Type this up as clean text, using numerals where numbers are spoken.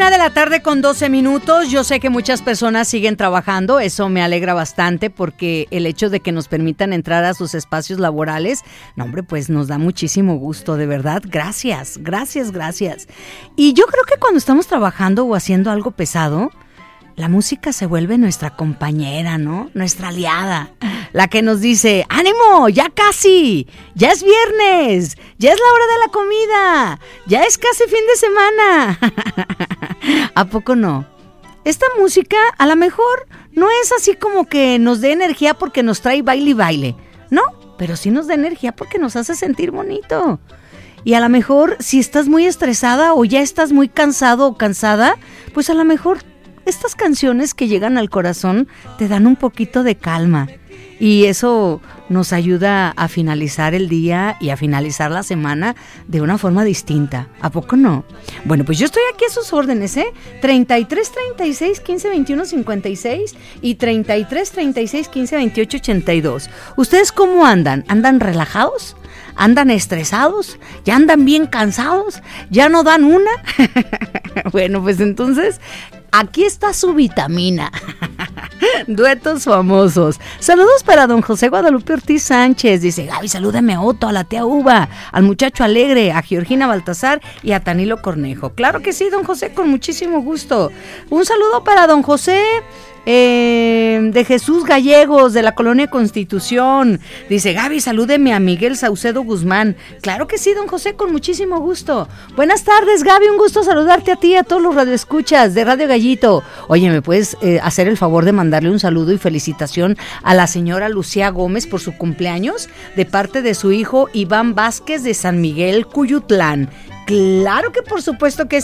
1:12 p.m. Yo sé que muchas personas siguen trabajando, eso me alegra bastante porque el hecho de que nos permitan entrar a sus espacios laborales, no hombre, pues nos da muchísimo gusto, de verdad, gracias. Y yo creo que cuando estamos trabajando o haciendo algo pesado, la música se vuelve nuestra compañera, ¿no? Nuestra aliada, la que nos dice, ¡ánimo! ¡Ya casi! ¡Ya es viernes! ¡Ya es la hora de la comida! ¡Ya es casi fin de semana! ¿A poco no? Esta música a lo mejor no es así como que nos dé energía porque nos trae baile y baile, ¿no? Pero sí nos da energía porque nos hace sentir bonito. Y a lo mejor si estás muy estresada o ya estás muy cansado o cansada, pues a lo mejor estas canciones que llegan al corazón te dan un poquito de calma y eso nos ayuda a finalizar el día y a finalizar la semana de una forma distinta. ¿A poco no? Bueno, pues yo estoy aquí a sus órdenes, 33 36 15 21 56 y 33 36 15 28 82. ¿Ustedes cómo andan? ¿Andan relajados? ¿Andan estresados? ¿Ya andan bien cansados? ¿Ya no dan una? Bueno, pues entonces aquí está su vitamina. Duetos famosos. Saludos para don José Guadalupe Ortiz Sánchez. Dice, Gaby, salúdame a Otto, a la tía Uva, al muchacho Alegre, a Georgina Baltasar y a Tanilo Cornejo. Claro que sí, don José, con muchísimo gusto. Un saludo para don José de Jesús Gallegos, de la Colonia Constitución. Dice, Gaby, salúdeme a Miguel Saucedo Guzmán. Claro que sí, don José, con muchísimo gusto. Buenas tardes, Gaby, un gusto saludarte a ti y a todos los radioescuchas de Radio Gallito. Oye, ¿me puedes hacer el favor de mandarle un saludo y felicitación a la señora Lucía Gómez por su cumpleaños de parte de su hijo Iván Vázquez de San Miguel, Cuyutlán? Claro que por supuesto que